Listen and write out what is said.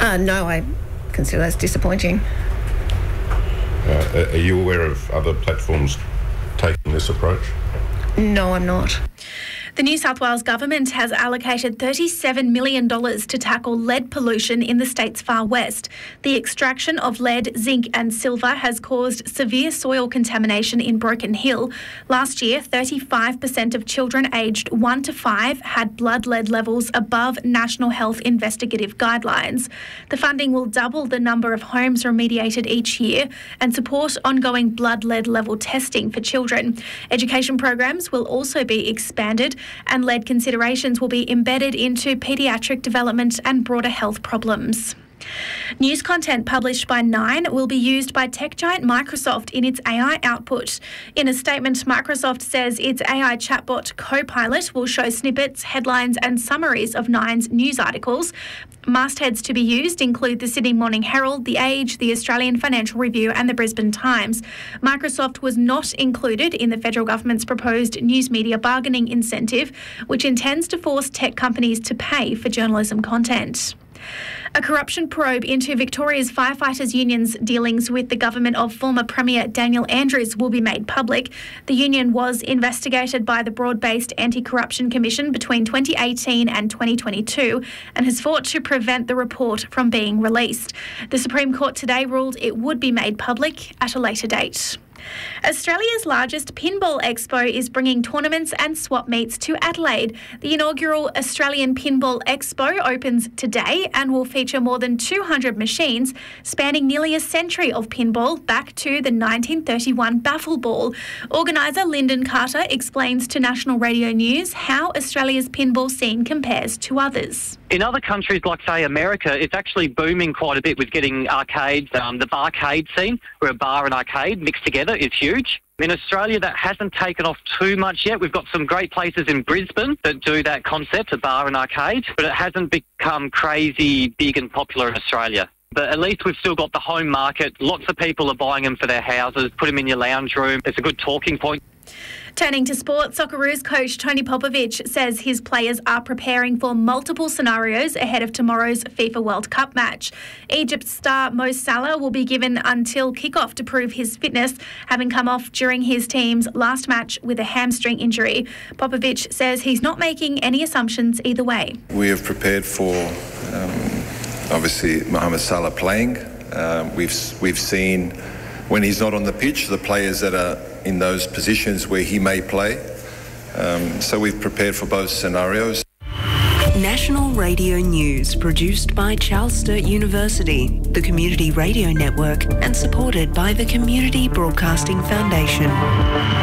No, I consider that's disappointing. Are you aware of other platforms taking this approach? No, I'm not. The New South Wales government has allocated $37 million to tackle lead pollution in the state's far west. The extraction of lead, zinc and silver has caused severe soil contamination in Broken Hill. Last year, 35% of children aged 1 to 5 had blood lead levels above National Health Investigative Guidelines. The funding will double the number of homes remediated each year and support ongoing blood lead level testing for children. Education programs will also be expanded, and lead considerations will be embedded into paediatric development and broader health problems. News content published by Nine will be used by tech giant Microsoft in its AI output. In a statement, Microsoft says its AI chatbot Copilot will show snippets, headlines and summaries of Nine's news articles. Mastheads to be used include the Sydney Morning Herald, The Age, the Australian Financial Review and the Brisbane Times. Microsoft was not included in the federal government's proposed news media bargaining incentive, which intends to force tech companies to pay for journalism content. A corruption probe into Victoria's firefighters union's dealings with the government of former Premier Daniel Andrews will be made public. The union was investigated by the broad-based Anti-Corruption Commission between 2018 and 2022 and has fought to prevent the report from being released. The Supreme Court today ruled it would be made public at a later date. Australia's largest pinball expo is bringing tournaments and swap meets to Adelaide. The inaugural Australian Pinball Expo opens today and will feature more than 200 machines spanning nearly a century of pinball back to the 1931 Baffle Ball. Organiser Lyndon Carter explains to National Radio News how Australia's pinball scene compares to others. In other countries like, say, America, it's actually booming quite a bit with getting arcades. The barcade scene, where a bar and arcade mixed together, is huge. In Australia, that hasn't taken off too much yet. We've got some great places in Brisbane that do that concept, a bar and arcade, but it hasn't become crazy big and popular in Australia. But at least we've still got the home market. Lots of people are buying them for their houses, put them in your lounge room. It's a good talking point. Turning to sport, Socceroos coach Tony Popovic says his players are preparing for multiple scenarios ahead of tomorrow's FIFA World Cup match. Egypt star Mo Salah will be given until kick-off to prove his fitness, having come off during his team's last match with a hamstring injury. Popovic says he's not making any assumptions either way. We have prepared for, obviously, Mohamed Salah playing. We've seen when he's not on the pitch, the players that are in those positions where he may play. So we've prepared for both scenarios. National Radio News, produced by Charles Sturt University, the Community Radio Network, and supported by the Community Broadcasting Foundation.